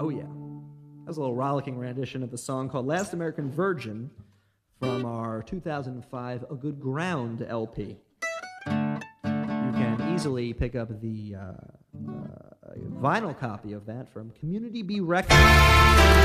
Oh, yeah. That was a little rollicking rendition of the song called Last American Virgin from our 2005 A Good Ground LP. You can easily pick up the vinyl copy of that from Community B Records.